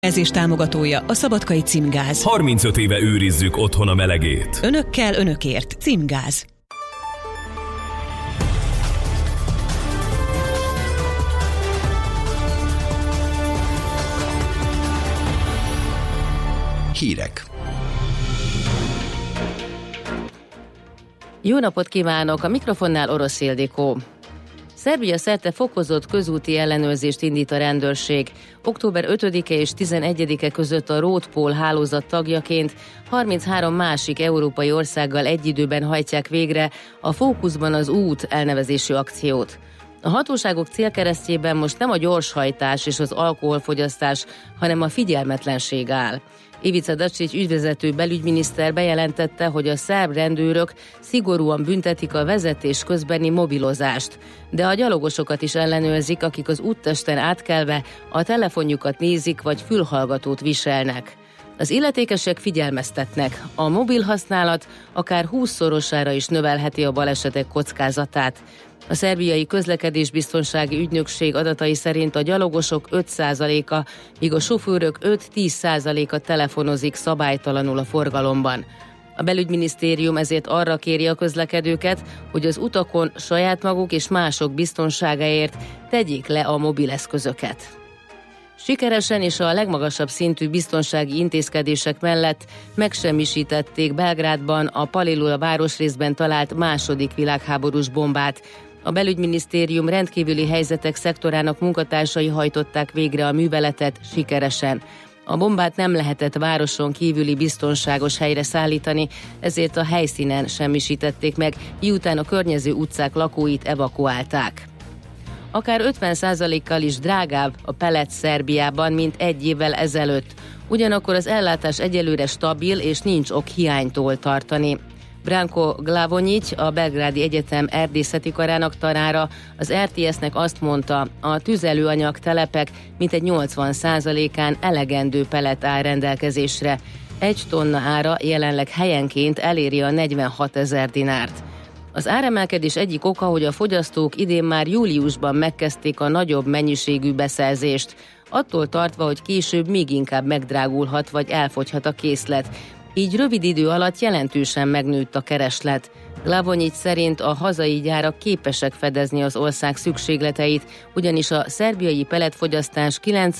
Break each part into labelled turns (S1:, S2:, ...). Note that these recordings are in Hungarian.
S1: Ez is támogatója a Szabadkai Címgáz.
S2: 35 éve őrizzük otthon a melegét.
S1: Önökkel, önökért. Címgáz.
S3: Hírek.
S4: Jó napot kívánok! A mikrofonnál Orosz Ildikó. Szerbia szerte fokozott közúti ellenőrzést indít a rendőrség. Október 5-e és 11-e között a Roadpol hálózat tagjaként 33 másik európai országgal egy időben hajtják végre a Fókuszban az út elnevezésű akciót. A hatóságok célkeresztjében most nem a gyorshajtás és az alkoholfogyasztás, hanem a figyelmetlenség áll. Ivica Dačić ügyvezető belügyminiszter bejelentette, hogy a szerb rendőrök szigorúan büntetik a vezetés közbeni mobilozást, de a gyalogosokat is ellenőrzik, akik az úttesten átkelve a telefonjukat nézik vagy fülhallgatót viselnek. Az illetékesek figyelmeztetnek, a mobil használat akár 20-szorosára is növelheti a balesetek kockázatát. A szerbiai közlekedésbiztonsági ügynökség adatai szerint a gyalogosok 5%-a, míg a sofőrök 5-10%-a telefonozik szabálytalanul a forgalomban. A belügyminisztérium ezért arra kéri a közlekedőket, hogy az utakon saját maguk és mások biztonságáért tegyék le a mobileszközöket. Sikeresen és a legmagasabb szintű biztonsági intézkedések mellett megsemmisítették Belgrádban a Palilula városrészben talált második világháborús bombát. A belügyminisztérium rendkívüli helyzetek szektorának munkatársai hajtották végre a műveletet sikeresen. A bombát nem lehetett városon kívüli biztonságos helyre szállítani, ezért a helyszínen semmisítették meg, miután a környező utcák lakóit evakuálták. Akár 50%-kal is drágább a pellet Szerbiában, mint egy évvel ezelőtt. Ugyanakkor az ellátás egyelőre stabil, és nincs ok hiánytól tartani. Branko Glavonyić, a Belgrádi Egyetem erdészeti karának tanára az RTS-nek azt mondta, a tüzelőanyag telepek mintegy 80%-án elegendő pellet áll rendelkezésre. Egy tonna ára jelenleg helyenként eléri a 46 000 dinárt. Az áremelkedés egyik oka, hogy a fogyasztók idén már júliusban megkezdték a nagyobb mennyiségű beszerzést, attól tartva, hogy később még inkább megdrágulhat vagy elfogyhat a készlet. Így rövid idő alatt jelentősen megnőtt a kereslet. Glavonyić szerint a hazai gyárak képesek fedezni az ország szükségleteit, ugyanis a szerbiai pelletfogyasztás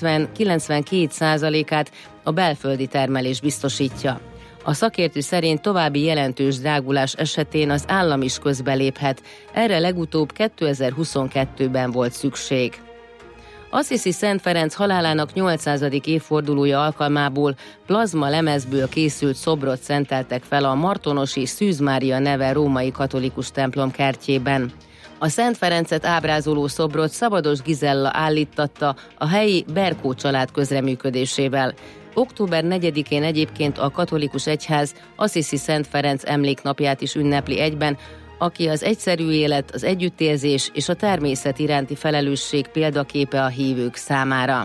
S4: 90-92%-át a belföldi termelés biztosítja. A szakértő szerint további jelentős drágulás esetén az állam is közbeléphet, erre legutóbb 2022-ben volt szükség. Assisi Szent Ferenc halálának 800. évfordulója alkalmából plazma lemezből készült szobrot szenteltek fel a martonosi Szűz Mária neve római katolikus templom kertjében. A Szent Ferencet ábrázoló szobrot Szabados Gizella állíttatta a helyi Berkó család közreműködésével. Október 4-én egyébként a katolikus egyház Assisi Szent Ferenc emléknapját is ünnepli egyben, aki az egyszerű élet, az együttérzés és a természet iránti felelősség példaképe a hívők számára.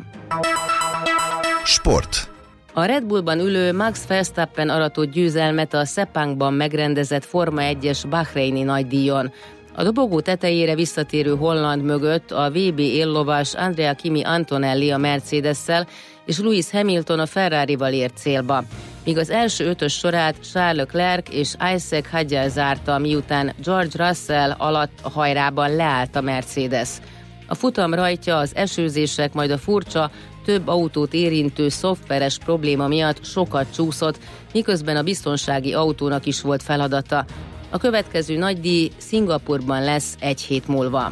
S3: Sport.
S4: A Red Bullban ülő Max Verstappen aratott győzelmet a Sepangban megrendezett Forma 1-es Bahreini nagydíjon. A dobogó tetejére visszatérő holland mögött a VB éllovas Andrea Kimi Antonelli a Mercedes-szel és Lewis Hamilton a Ferrarival ért célba, míg az első ötös sorát Charles Leclerc és Isaac Hadjar zárta, miután George Russell alatt a hajrában leállt a Mercedes. A futam rajtja az esőzések, majd a furcsa, több autót érintő szoftveres probléma miatt sokat csúszott, miközben a biztonsági autónak is volt feladata. A következő nagydíj Szingapurban lesz egy hét múlva.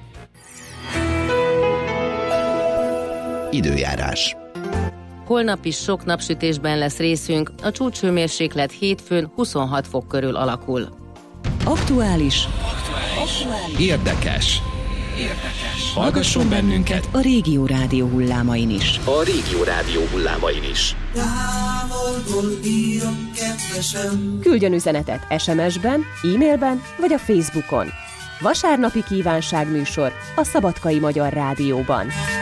S3: Időjárás.
S4: Holnap is sok napsütésben lesz részünk, a csúcshőmérséklet hétfőn 26 fok körül alakul.
S1: Aktuális.
S3: Érdekes. Hallgasson bennünket
S1: A Régió Rádió hullámain is.
S3: a Régió Rádió hullámain is.
S5: Küldjön üzenetet SMS-ben, e-mailben vagy a Facebookon. Vasárnapi kívánságműsor a Szabadkai Magyar Rádióban.